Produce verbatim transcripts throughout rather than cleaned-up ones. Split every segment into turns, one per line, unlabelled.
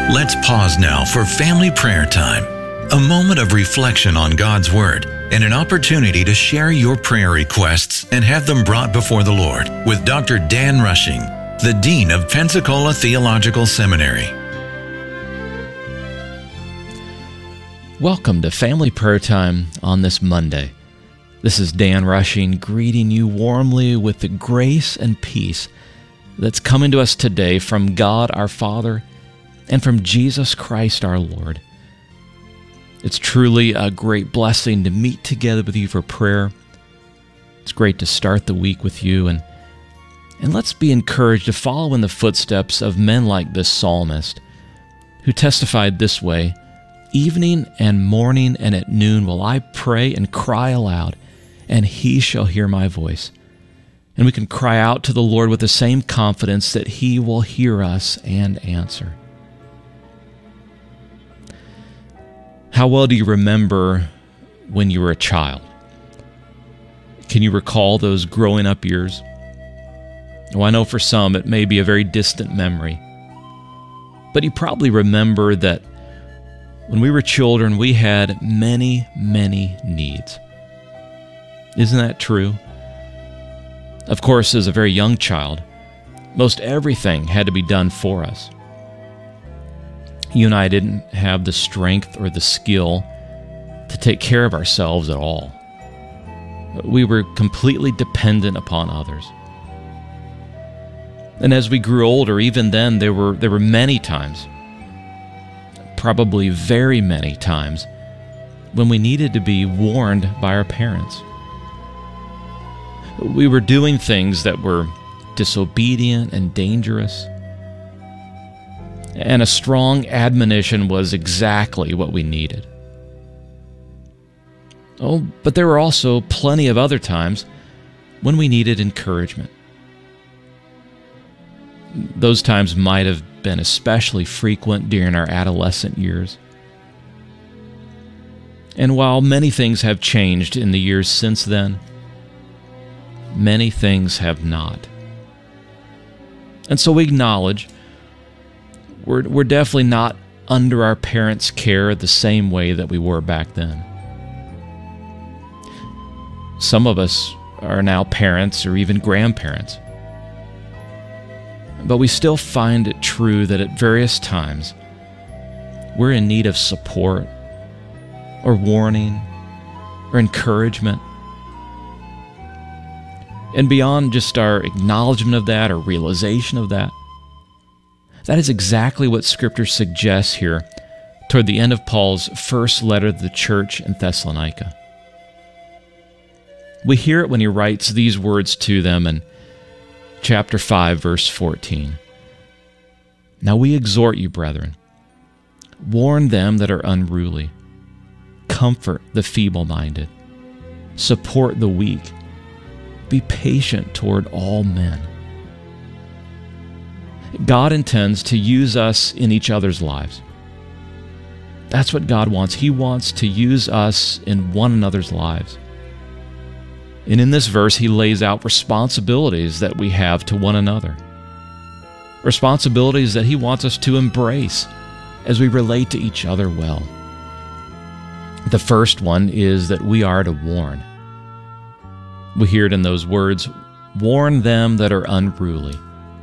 Let's pause now for family prayer time. A moment of reflection on God's Word and an opportunity to share your prayer requests and have them brought before the Lord with Doctor Dan Rushing, the Dean of Pensacola Theological Seminary.
Welcome to Family Prayer Time on this Monday. This is Dan Rushing greeting you warmly with the grace and peace that's coming to us today from God our Father and from Jesus Christ our Lord. It's truly a great blessing to meet together with you for prayer. It's great to start the week with you, and, and let's be encouraged to follow in the footsteps of men like this psalmist who testified this way: "Evening and morning and at noon will I pray and cry aloud, and he shall hear my voice." And we can cry out to the Lord with the same confidence that he will hear us and answer. How well do you remember when you were a child? Can you recall those growing up years? Well, I know for some it may be a very distant memory, but you probably remember that when we were children, we had many, many needs. Isn't that true? Of course, as a very young child, most everything had to be done for us. You and I didn't have the strength or the skill to take care of ourselves at all. We were completely dependent upon others. And as we grew older, even then, there were there were many times, probably very many times, when we needed to be warned by our parents. We were doing things that were disobedient and dangerous, and a strong admonition was exactly what we needed. Oh, but there were also plenty of other times when we needed encouragement. Those times might have been especially frequent during our adolescent years. And while many things have changed in the years since then, many things have not. And so we acknowledge we're, we're definitely not under our parents' care the same way that we were back then. Some of us are now parents or even grandparents. But we still find it true that at various times we're in need of support or warning or encouragement. And beyond just our acknowledgement of that or realization of that, that is exactly what Scripture suggests here toward the end of Paul's first letter to the church in Thessalonica. We hear it when he writes these words to them in chapter five, verse fourteen. "Now we exhort you, brethren, warn them that are unruly, comfort the feeble-minded, support the weak, be patient toward all men." God intends to use us in each other's lives. That's what God wants. He wants to use us in one another's lives. And in this verse, he lays out responsibilities that we have to one another. Responsibilities that he wants us to embrace as we relate to each other well. The first one is that we are to warn. We hear it in those words, "Warn them that are unruly."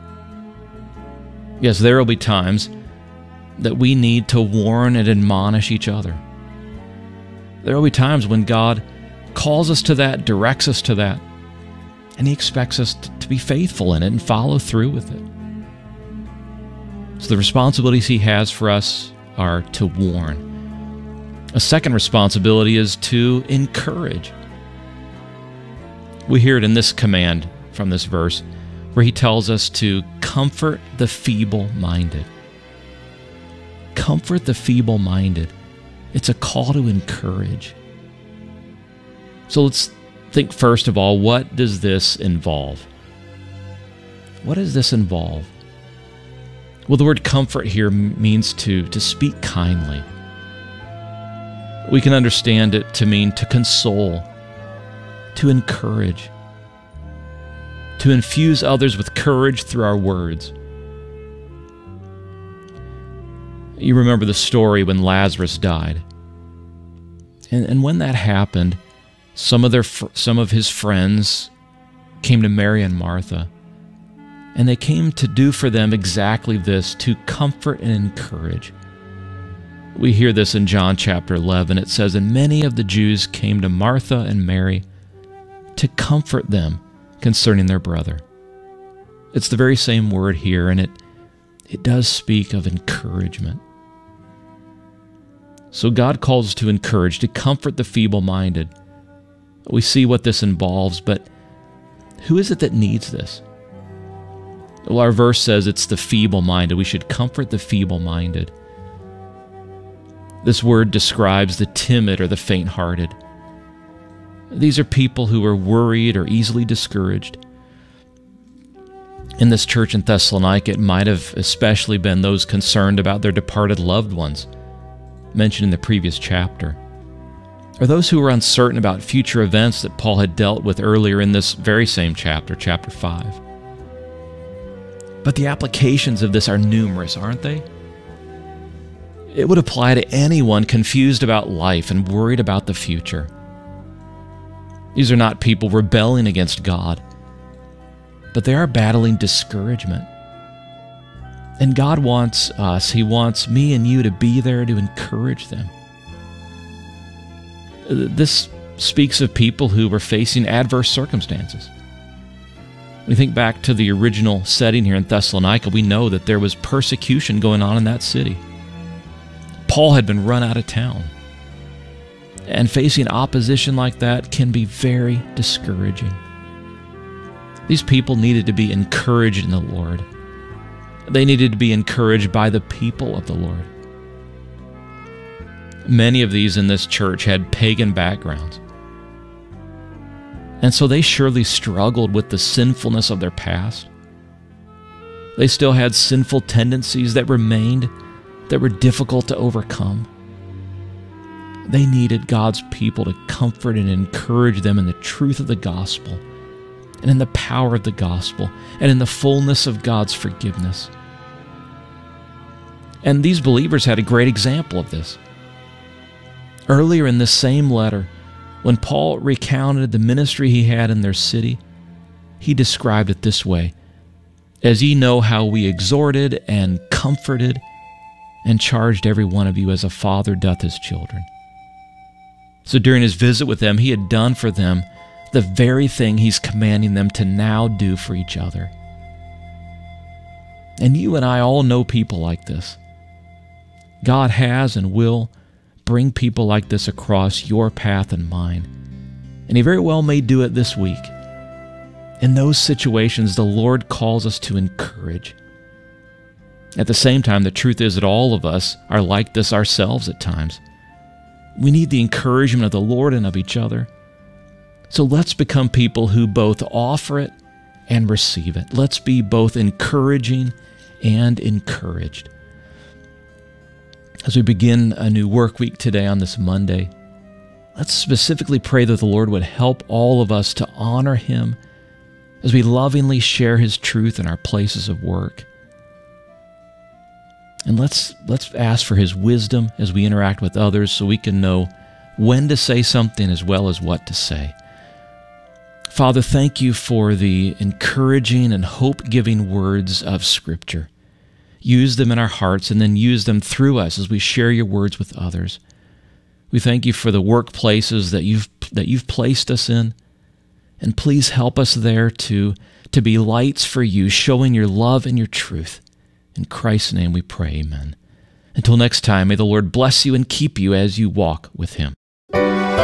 Yes, there will be times that we need to warn and admonish each other. There will be times when God calls us to that, directs us to that, and he expects us to be faithful in it and follow through with it. So the responsibilities he has for us are to warn. A second responsibility is to encourage. We hear it in this command from this verse, where he tells us to comfort the feeble-minded. Comfort the feeble-minded. It's a call to encourage. So let's think first of all, what does this involve? What does this involve? Well, the word comfort here means to, to speak kindly. We can understand it to mean to console, to encourage, to infuse others with courage through our words. You remember the story when Lazarus died. And, and when that happened, some of their some of his friends came to Mary and Martha, and they came to do for them exactly this, to comfort and encourage. We hear this in John chapter eleven. It says, "And many of the Jews came to Martha and Mary to comfort them concerning their brother." It's the very same word here, and it, it does speak of encouragement. So God calls us to encourage, to comfort the feeble-minded. We see what this involves, but who is it that needs this? Well, our verse says it's the feeble-minded. We should comfort the feeble-minded. This word describes the timid or the faint-hearted. These are people who are worried or easily discouraged. In this church in Thessalonica, it might have especially been those concerned about their departed loved ones, mentioned in the previous chapter, or those who were uncertain about future events that Paul had dealt with earlier in this very same chapter, chapter five. But the applications of this are numerous, aren't they? It would apply to anyone confused about life and worried about the future. These are not people rebelling against God, but they are battling discouragement. And God wants us, He wants me and you to be there to encourage them. This speaks of people who were facing adverse circumstances. We think back to the original setting here in Thessalonica, we know that there was persecution going on in that city. Paul had been run out of town. And facing opposition like that can be very discouraging. These people needed to be encouraged in the Lord. They needed to be encouraged by the people of the Lord. Many of these in this church had pagan backgrounds. And so they surely struggled with the sinfulness of their past. They still had sinful tendencies that remained, that were difficult to overcome. They needed God's people to comfort and encourage them in the truth of the gospel, and in the power of the gospel, and in the fullness of God's forgiveness. And these believers had a great example of this. Earlier in this same letter, when Paul recounted the ministry he had in their city, he described it this way: "As ye know how we exhorted and comforted and charged every one of you as a father doth his children." So during his visit with them, he had done for them the very thing he's commanding them to now do for each other. And you and I all know people like this. God has and will bring people like this across your path and mine. And He very well may do it this week. In those situations, the Lord calls us to encourage. At the same time, the truth is that all of us are like this ourselves at times. We need the encouragement of the Lord and of each other. So let's become people who both offer it and receive it. Let's be both encouraging and encouraged. As we begin a new work week today on this Monday, let's specifically pray that the Lord would help all of us to honor Him as we lovingly share His truth in our places of work. And let's let's ask for His wisdom as we interact with others so we can know when to say something as well as what to say. Father, thank You for the encouraging and hope-giving words of Scripture. Use them in our hearts and then use them through us as we share Your words with others. We thank You for the workplaces that You've that You've placed us in. And please help us there to, to be lights for You, showing Your love and Your truth. In Christ's name we pray, amen. Until next time, may the Lord bless you and keep you as you walk with Him.